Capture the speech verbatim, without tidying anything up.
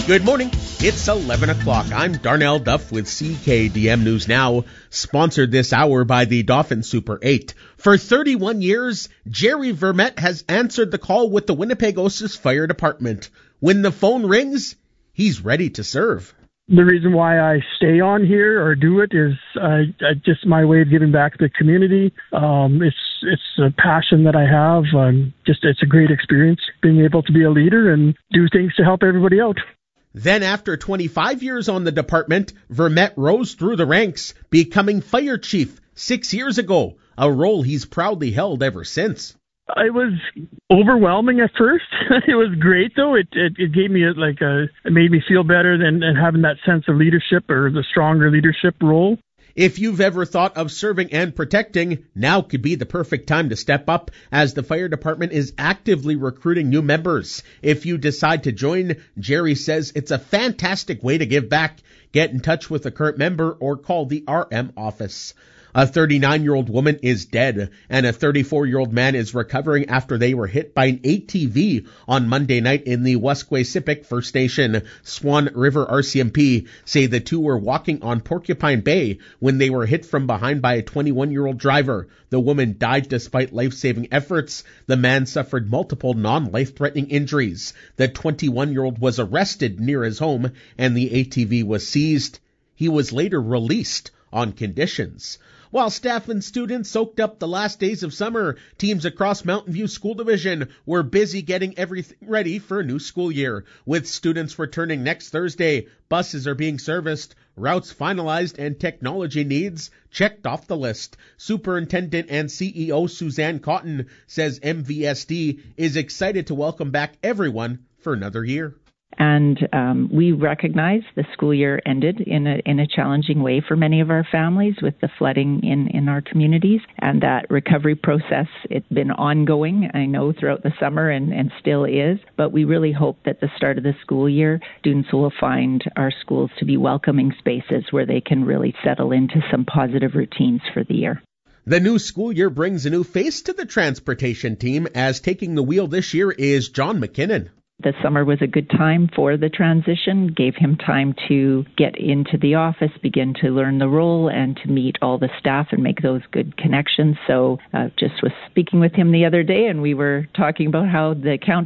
Good morning. It's eleven o'clock. I'm Darnell Duff with C K D M News Now, sponsored this hour by the Dauphin Super eight. For thirty-one years, Jerry Vermette has answered the call with the Winnipeg Ostis Fire Department. When the phone rings, he's ready to serve. The reason why I stay on here or do it is uh, just my way of giving back to the community. Um, it's it's a passion that I have. Um, just it's a great experience being able to be a leader and do things to help everybody out. Then after twenty-five years on the department, Vermette rose through the ranks, becoming fire chief six years ago, a role he's proudly held ever since. It was overwhelming at first. It was great, though. It, it it gave me a, like a it made me feel better than, than having that sense of leadership or the stronger leadership role. If you've ever thought of serving and protecting, now could be the perfect time to step up, as the fire department is actively recruiting new members. If you decide to join, Jerry says it's a fantastic way to give back. Get in touch with a current member or call the R M office. A thirty-nine-year-old woman is dead, and a thirty-four-year-old man is recovering after they were hit by an A T V on Monday night in the Wesquay-Sipek First Nation. Swan River R C M P say the two were walking on Porcupine Bay when they were hit from behind by a twenty-one-year-old driver. The woman died despite life-saving efforts. The man suffered multiple non-life-threatening injuries. The twenty-one-year-old was arrested near his home, and the A T V was seized. He was later released on conditions. While staff and students soaked up the last days of summer, teams across Mountain View School Division were busy getting everything ready for a new school year. With students returning next Thursday, buses are being serviced, routes finalized, and technology needs checked off the list. Superintendent and C E O Suzanne Cotton says M V S D is excited to welcome back everyone for another year. And um, we recognize the school year ended in a in a challenging way for many of our families with the flooding in, in our communities. And that recovery process, it's been ongoing, I know, throughout the summer and, and still is. But we really hope that the start of the school year, students will find our schools to be welcoming spaces where they can really settle into some positive routines for the year. The new school year brings a new face to the transportation team, as taking the wheel this year is John McKinnon. The summer was a good time for the transition, gave him time to get into the office, begin to learn the role, and to meet all the staff and make those good connections. So uh, just was speaking with him the other day, and we were talking about how the count